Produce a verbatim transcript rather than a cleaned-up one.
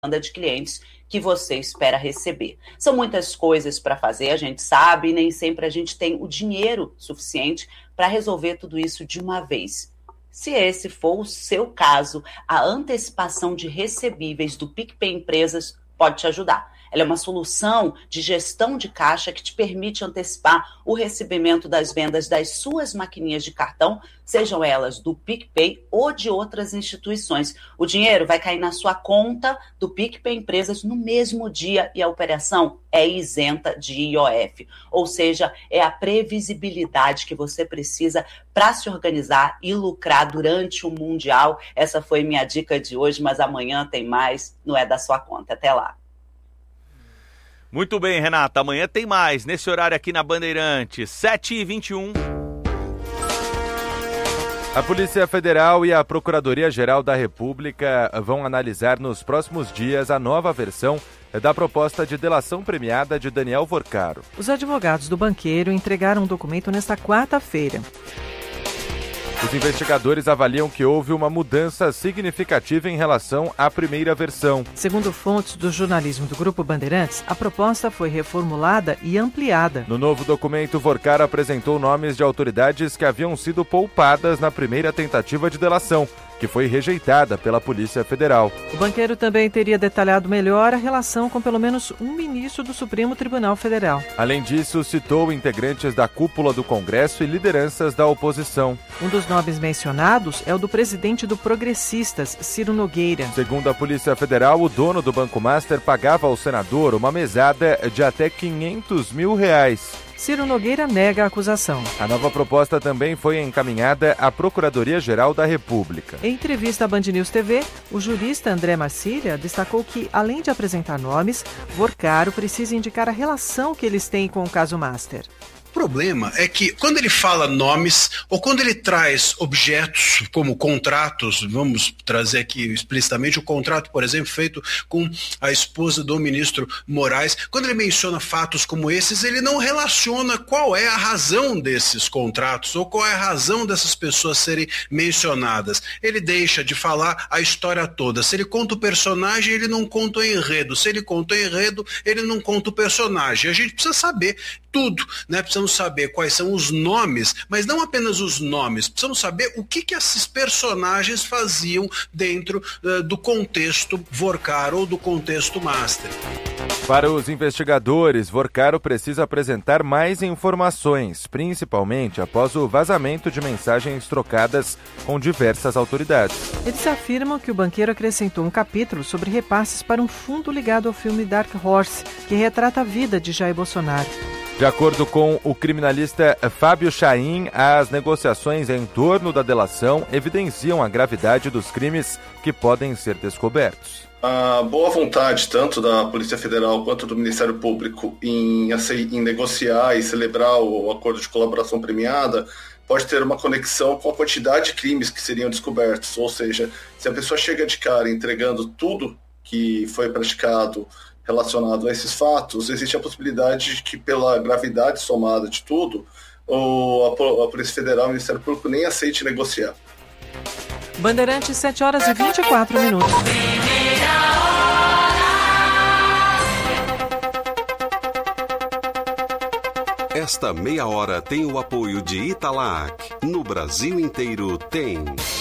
de clientes que você espera receber. São muitas coisas para fazer, a gente sabe, e nem sempre a gente tem o dinheiro suficiente para resolver tudo isso de uma vez. Se esse for o seu caso, a antecipação de recebíveis do PicPay Empresas pode te ajudar. Ela é uma solução de gestão de caixa que te permite antecipar o recebimento das vendas das suas maquininhas de cartão, sejam elas do PicPay ou de outras instituições. O dinheiro vai cair na sua conta do PicPay Empresas no mesmo dia e a operação é isenta de I O F. Ou seja, é a previsibilidade que você precisa para se organizar e lucrar durante o Mundial. Essa foi minha dica de hoje, mas amanhã tem mais, não é da sua conta. Até lá. Muito bem, Renata. Amanhã tem mais, nesse horário aqui na Bandeirantes, sete e vinte e um. A Polícia Federal e a Procuradoria-Geral da República vão analisar nos próximos dias a nova versão da proposta de delação premiada de Daniel Vorcaro. Os advogados do banqueiro entregaram um documento nesta quarta-feira. Os investigadores avaliam que houve uma mudança significativa em relação à primeira versão. Segundo fontes do jornalismo do Grupo Bandeirantes, a proposta foi reformulada e ampliada. No novo documento, Vorcaro apresentou nomes de autoridades que haviam sido poupadas na primeira tentativa de delação, que foi rejeitada pela Polícia Federal. O banqueiro também teria detalhado melhor a relação com pelo menos um ministro do Supremo Tribunal Federal. Além disso, citou integrantes da cúpula do Congresso e lideranças da oposição. Um dos nomes mencionados é o do presidente do Progressistas, Ciro Nogueira. Segundo a Polícia Federal, o dono do Banco Master pagava ao senador uma mesada de até quinhentos mil reais. Ciro Nogueira nega a acusação. A nova proposta também foi encaminhada à Procuradoria-Geral da República. Em entrevista à Band News T V, o jurista André Marcília destacou que, além de apresentar nomes, Vorcaro precisa indicar a relação que eles têm com o caso Master. O problema é que quando ele fala nomes ou quando ele traz objetos como contratos, vamos trazer aqui explicitamente o contrato, por exemplo, feito com a esposa do ministro Moraes, quando ele menciona fatos como esses, ele não relaciona qual é a razão desses contratos ou qual é a razão dessas pessoas serem mencionadas. Ele deixa de falar a história toda. Se ele conta o personagem, ele não conta o enredo. Se ele conta o enredo, ele não conta o personagem. A gente precisa saber tudo, né? Precisamos saber quais são os nomes, mas não apenas os nomes, precisamos saber o que, que esses personagens faziam dentro uh, do contexto Vorcaro ou do contexto Master. Para os investigadores, Vorcaro precisa apresentar mais informações, principalmente após o vazamento de mensagens trocadas com diversas autoridades. Eles afirmam que o banqueiro acrescentou um capítulo sobre repasses para um fundo ligado ao filme Dark Horse, que retrata a vida de Jair Bolsonaro. De acordo com o criminalista Fábio Chaim, as negociações em torno da delação evidenciam a gravidade dos crimes que podem ser descobertos. A boa vontade, tanto da Polícia Federal quanto do Ministério Público, em, em negociar e celebrar o acordo de colaboração premiada, pode ter uma conexão com a quantidade de crimes que seriam descobertos. Ou seja, se a pessoa chega de cara entregando tudo que foi praticado relacionado a esses fatos, existe a possibilidade de que, pela gravidade somada de tudo, o, a, a Polícia Federal e o Ministério Público nem aceite negociar. Bandeirantes, sete horas e vinte e quatro minutos. Esta meia hora tem o apoio de Italac. No Brasil inteiro tem.